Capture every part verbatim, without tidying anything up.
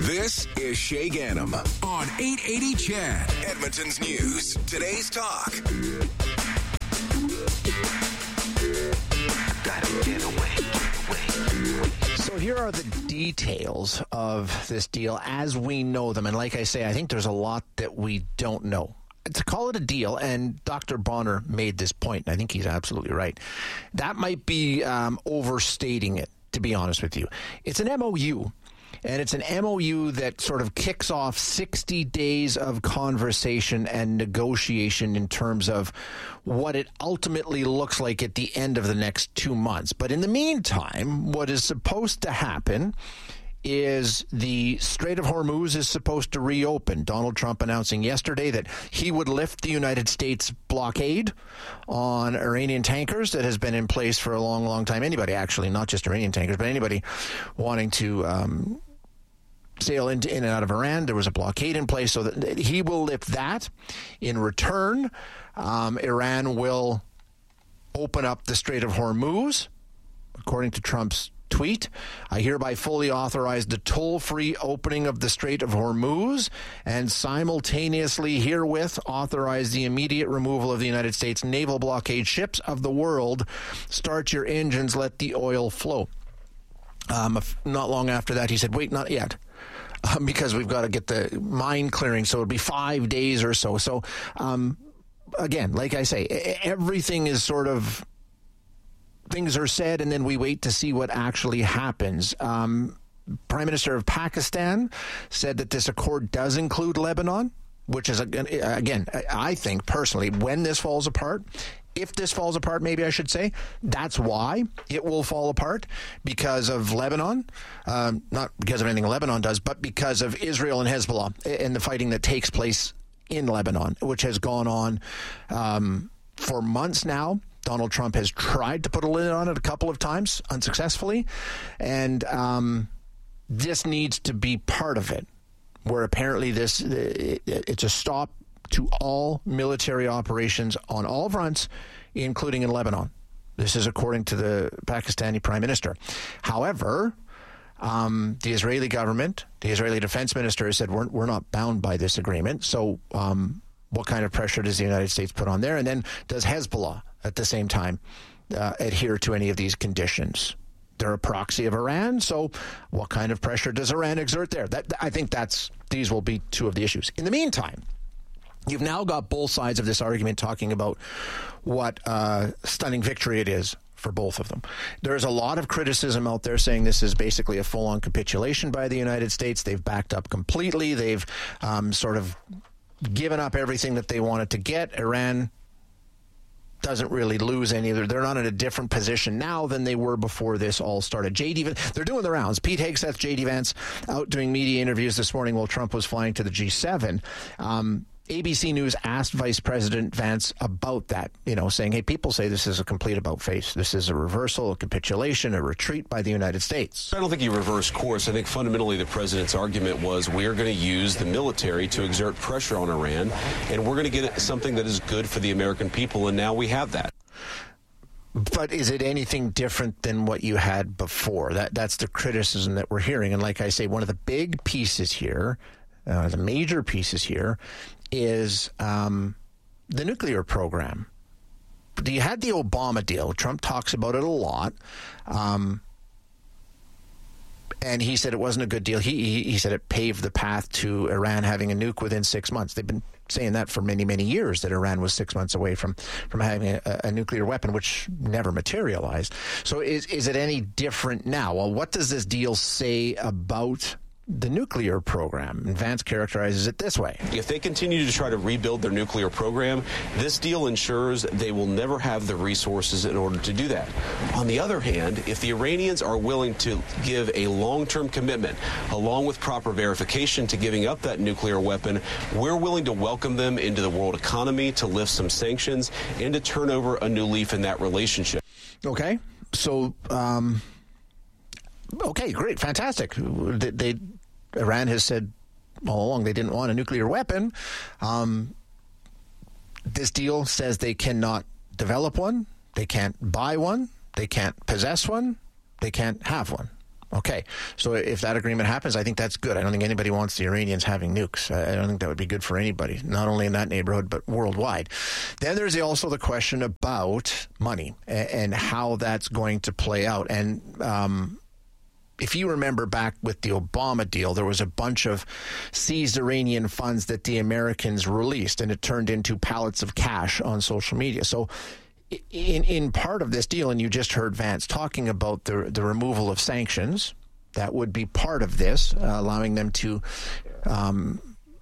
This is Shay Gannam on eight eighty C H E D, Edmonton's News. Today's talk. Gotta get away, get away. So here are the details of this deal as we know them. And like I say, I think there's a lot that we don't know. To call it a deal, and Doctor Bonner made this point, and I think he's absolutely right, that might be um, overstating it, to be honest with you. It's an M O U. And it's an M O U that sort of kicks off sixty days of conversation and negotiation in terms of what it ultimately looks like at the end of the next two months. But in the meantime, what is supposed to happen is the Strait of Hormuz is supposed to reopen. Donald Trump announcing yesterday that he would lift the United States blockade on Iranian tankers that has been in place for a long, long time. Anybody, actually, not just Iranian tankers, but anybody wanting to um, sail in, in and out of Iran. There was a blockade in place, so that he will lift that. In return, um, Iran will open up the Strait of Hormuz, according to Trump's tweet. I hereby fully authorize the toll-free opening of the Strait of Hormuz and simultaneously herewith authorize the immediate removal of the United States naval blockade ships of the world. Start your engines, let the oil flow. Um, not long after that, he said, wait, not yet. Um, because we've got to get the mine clearing, so it'll be five days or so. So, um, again, like I say, everything is sort of things are said, and then we wait to see what actually happens. Um, Prime Minister of Pakistan said that this accord does include Lebanon, which is, again, I think personally, when this falls apart, if this falls apart, maybe I should say, that's why it will fall apart, because of Lebanon, um, not because of anything Lebanon does, but because of Israel and Hezbollah and the fighting that takes place in Lebanon, which has gone on um, for months now. Donald Trump has tried to put a lid on it a couple of times, unsuccessfully, and um, this needs to be part of it, where apparently this it, it's a stop to all military operations on all fronts, including in Lebanon. This is according to the Pakistani Prime Minister. However, um, the Israeli government, the Israeli defense minister has said, we're, we're not bound by this agreement, so um, what kind of pressure does the United States put on there? And then does Hezbollah at the same time uh, adhere to any of these conditions? They're a proxy of Iran, so what kind of pressure does Iran exert there? That, I think that's these will be two of the issues. In the meantime, you've now got both sides of this argument talking about what uh, stunning victory it is for both of them. There's a lot of criticism out there saying this is basically a full-on capitulation by the United States. They've backed up completely. They've um, sort of given up everything that they wanted to get. Iran doesn't really lose any. They're not in a different position now than they were before this all started. J D, they're doing the rounds. Pete Hegseth, J D Vance out doing media interviews this morning while Trump was flying to the G seven. Um, A B C News asked Vice President Vance about that, you know, saying, hey, people say this is a complete about-face. This is a reversal, a capitulation, a retreat by the United States. I don't think he reversed course. I think fundamentally the president's argument was we are going to use the military to exert pressure on Iran, and we're going to get something that is good for the American people, and now we have that. But is it anything different than what you had before? That That's the criticism that we're hearing. And like I say, one of the big pieces here, uh, the major pieces here, is um, the nuclear program. You had the Obama deal. Trump talks about it a lot. Um, and he said it wasn't a good deal. He, he he said it paved the path to Iran having a nuke within six months. They've been saying that for many, many years, that Iran was six months away from, from having a, a nuclear weapon, which never materialized. So is, is it any different now? Well, what does this deal say about the nuclear program? And Vance characterizes it this way. If they continue to try to rebuild their nuclear program, this deal ensures they will never have the resources in order to do that. On the other hand, if the Iranians are willing to give a long-term commitment, along with proper verification to giving up that nuclear weapon, we're willing to welcome them into the world economy, to lift some sanctions, and to turn over a new leaf in that relationship. Okay. So, um, okay, great, fantastic. They, they Iran has said all along they didn't want a nuclear weapon. Um, this deal says they cannot develop one, they can't buy one, they can't possess one, they can't have one. Okay, so if that agreement happens, I think that's good. I don't think anybody wants the Iranians having nukes. I don't think that would be good for anybody, not only in that neighborhood, but worldwide. Then there's also the question about money and how that's going to play out. And um, if you remember back with the Obama deal, there was a bunch of seized Iranian funds that the Americans released, and it turned into pallets of cash on social media. So In in part of this deal, and you just heard Vance talking about the the removal of sanctions, that would be part of this, uh, allowing them to um,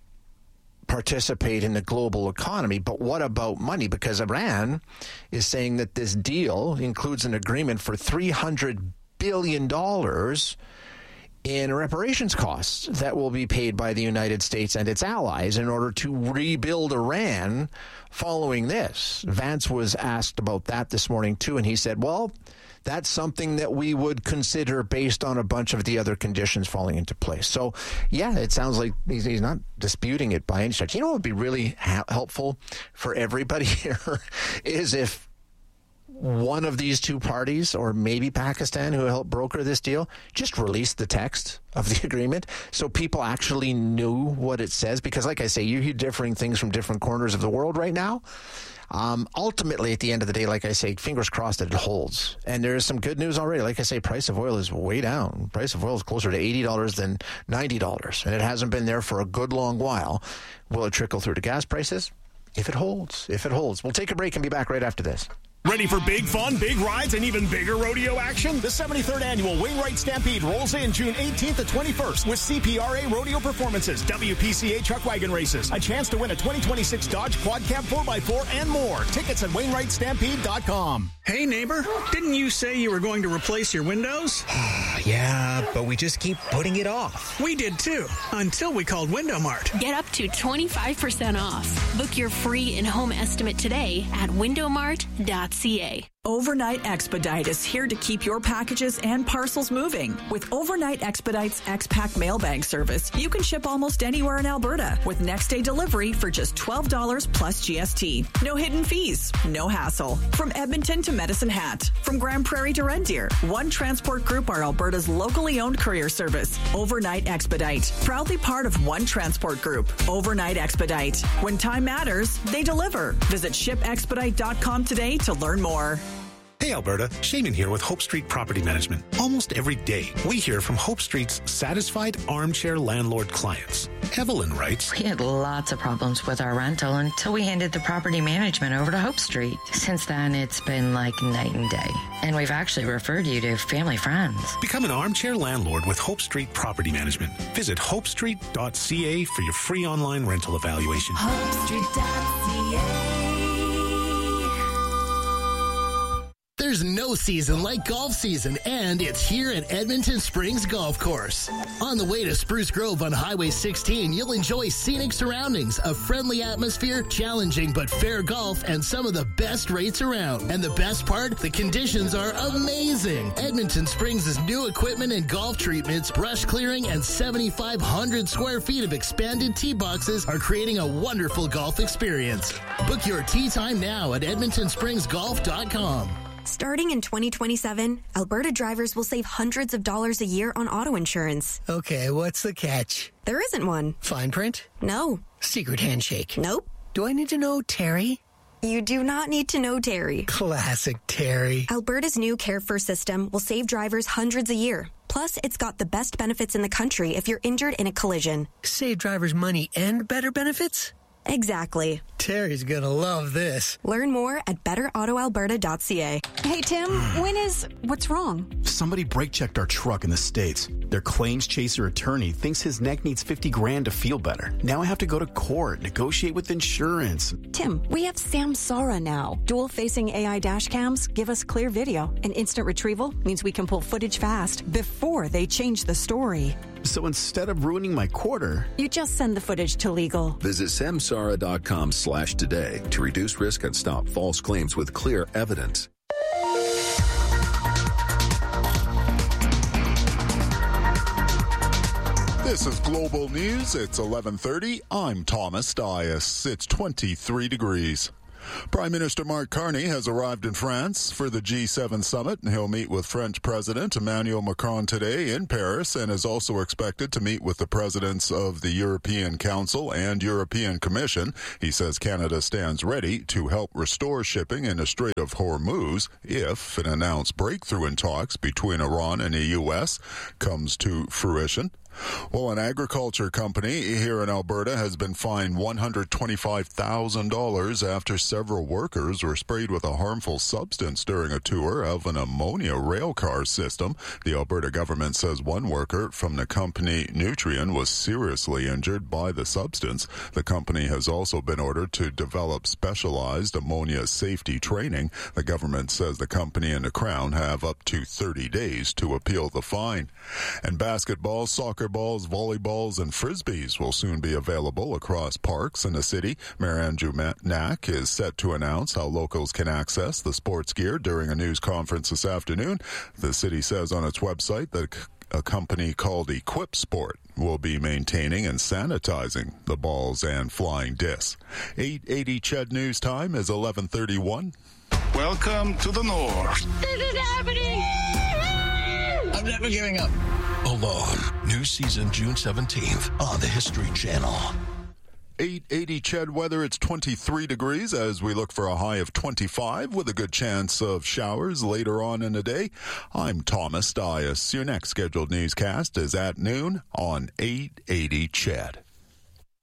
participate in the global economy. But what about money? Because Iran is saying that this deal includes an agreement for three hundred billion dollars in reparations costs that will be paid by the United States and its allies in order to rebuild Iran following this. Vance was asked about that this morning, too, and he said, well, that's something that we would consider based on a bunch of the other conditions falling into place. So, yeah, it sounds like he's, he's not disputing it by any stretch. You know what would be really ha- helpful for everybody here is if one of these two parties, or maybe Pakistan, who helped broker this deal, just released the text of the agreement so people actually knew what it says. Because, like I say, you hear differing things from different corners of the world right now. Um, ultimately, at the end of the day, like I say, fingers crossed that it holds. And there is some good news already. Like I say, price of oil is way down. Price of oil is closer to eighty dollars than ninety dollars. And it hasn't been there for a good long while. Will it trickle through to gas prices? If it holds. If it holds. We'll take a break and be back right after this. Ready for big fun, big rides, and even bigger rodeo action? The seventy-third Annual Wainwright Stampede rolls in June eighteenth to twenty-first with C P R A rodeo performances, W P C A truck wagon races, a chance to win a twenty twenty-six Dodge Quad Cab four by four, and more. Tickets at wainwright stampede dot com. Hey, neighbor, didn't you say you were going to replace your windows? Yeah, but we just keep putting it off. We did too, until we called Window Mart. Get up to twenty-five percent off. Book your free in-home estimate today at window mart dot c a. Overnight Expedite is here to keep your packages and parcels moving. With Overnight Expedite's X-Pack mail bag service, you can ship almost anywhere in Alberta with next-day delivery for just twelve dollars plus G S T. No hidden fees, no hassle. From Edmonton to Medicine Hat, from Grand Prairie to Red Deer, One Transport Group are Alberta's locally owned courier service. Overnight Expedite, proudly part of One Transport Group. Overnight Expedite. When time matters, they deliver. Visit ship expedite dot com today to learn more. Hey Alberta, Shaman here with Hope Street Property Management. Almost every day, we hear from Hope Street's satisfied armchair landlord clients. Evelyn writes, We had lots of problems with our rental until we handed the property management over to Hope Street. Since then, it's been like night and day. And we've actually referred you to family friends. Become an armchair landlord with Hope Street Property Management. Visit hope street dot c a for your free online rental evaluation. hope street dot c a. There's no season like golf season, and it's here at Edmonton Springs Golf Course. On the way to Spruce Grove on Highway sixteen, you'll enjoy scenic surroundings, a friendly atmosphere, challenging but fair golf, and some of the best rates around. And the best part, the conditions are amazing. Edmonton Springs' new equipment and golf treatments, brush clearing, and seventy-five hundred square feet of expanded tee boxes are creating a wonderful golf experience. Book your tee time now at edmonton springs golf dot com. Starting in twenty twenty-seven, Alberta drivers will save hundreds of dollars a year on auto insurance. Okay, what's the catch? There isn't one. Fine print? No. Secret handshake? Nope. Do I need to know Terry? You do not need to know Terry. Classic Terry. Alberta's new Care First system will save drivers hundreds a year. Plus, it's got the best benefits in the country if you're injured in a collision. Save drivers money and better benefits? Exactly. Terry's gonna love this. Learn more at better auto alberta dot c a. Hey, Tim, when is... What's wrong? Somebody brake-checked our truck in the States. Their claims chaser attorney thinks his neck needs fifty grand to feel better. Now I have to go to court, negotiate with insurance. Tim, we have Samsara now. Dual-facing A I dash cams give us clear video, and instant retrieval means we can pull footage fast before they change the story. So instead of ruining my quarter... You just send the footage to legal. Visit samsara dot com slash today to reduce risk and stop false claims with clear evidence. This is Global News. It's eleven thirty. I'm Thomas Dias. It's twenty-three degrees. Prime Minister Mark Carney has arrived in France for the G seven summit. He'll meet with French President Emmanuel Macron today in Paris and is also expected to meet with the presidents of the European Council and European Commission. He says Canada stands ready to help restore shipping in the Strait of Hormuz if an announced breakthrough in talks between Iran and the U S comes to fruition. Well, an agriculture company here in Alberta has been fined one hundred twenty-five thousand dollars after several workers were sprayed with a harmful substance during a tour of an ammonia railcar system. The Alberta government says one worker from the company Nutrien was seriously injured by the substance. The company has also been ordered to develop specialized ammonia safety training. The government says the company and the Crown have up to thirty days to appeal the fine. And basketball, soccer balls, volleyballs, and frisbees will soon be available across parks in the city. Mayor Andrew Knack is set to announce how locals can access the sports gear during a news conference this afternoon. The city says on its website that a company called Equip Sport will be maintaining and sanitizing the balls and flying discs. eight eighty C H E D News Time is eleven thirty-one. Welcome to the North. This is happening! I'm never giving up. Alone. New season June seventeenth on the History Channel. eight eighty C H E D weather, it's twenty-three degrees as we look for a high of twenty-five with a good chance of showers later on in the day. I'm Thomas Dias. Your next scheduled newscast is at noon on eight eighty C H E D.